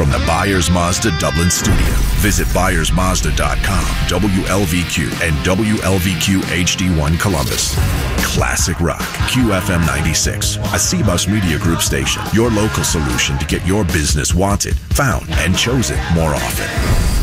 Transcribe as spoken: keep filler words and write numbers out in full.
From the Byers Mazda Dublin studio, visit Byers Mazda dot com, W L V Q, and W L V Q H D one Columbus. Classic Rock, Q F M ninety-six, a C-Bus Media Group station. Your local solution to get your business wanted, found, and chosen more often.